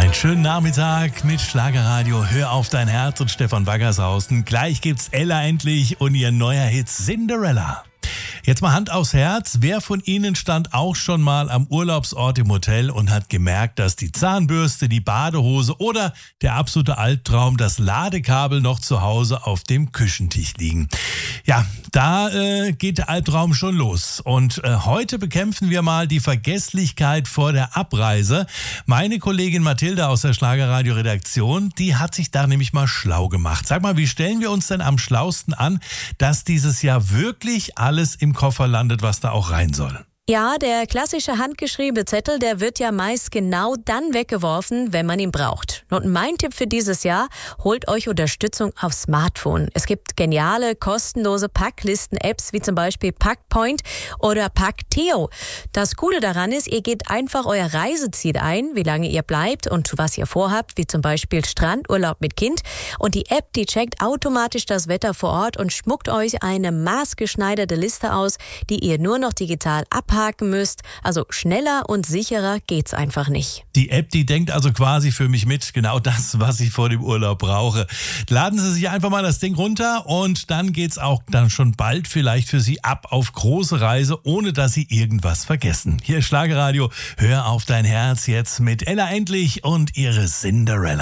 Einen schönen Nachmittag mit Schlagerradio. Hör auf dein Herz und Stefan Waggershausen. Gleich gibt's Ella endlich und ihr neuer Hit Cinderella. Jetzt mal Hand aufs Herz. Wer von Ihnen stand auch schon mal am Urlaubsort im Hotel und hat gemerkt, dass die Zahnbürste, die Badehose oder der absolute Albtraum, das Ladekabel noch zu Hause auf dem Küchentisch liegen? Ja, da geht der Albtraum schon los. Und heute bekämpfen wir mal die Vergesslichkeit vor der Abreise. Meine Kollegin Mathilda aus der Schlagerradio-Redaktion, die hat sich da nämlich mal schlau gemacht. Sag mal, wie stellen wir uns denn am schlausten an, dass dieses Jahr wirklich alles im Koffer landet, was da auch rein soll? Ja, der klassische handgeschriebene Zettel, der wird ja meist genau dann weggeworfen, wenn man ihn braucht. Und mein Tipp für dieses Jahr, holt euch Unterstützung auf Smartphone. Es gibt geniale, kostenlose Packlisten-Apps wie zum Beispiel Packpoint oder Packteo. Das Coole daran ist, ihr gebt einfach euer Reiseziel ein, wie lange ihr bleibt und was ihr vorhabt, wie zum Beispiel Strandurlaub mit Kind. Und die App, die checkt automatisch das Wetter vor Ort und schmuckt euch eine maßgeschneiderte Liste aus, die ihr nur noch digital abhaken müsst. Also schneller und sicherer geht's einfach nicht. Die App, die denkt also quasi für mich mit, genau das, was ich vor dem Urlaub brauche. Laden Sie sich einfach mal das Ding runter und dann geht's auch dann schon bald vielleicht für Sie ab auf große Reise, ohne dass Sie irgendwas vergessen. Hier ist Schlagerradio, hör auf dein Herz jetzt mit Ella endlich und ihre Cinderella.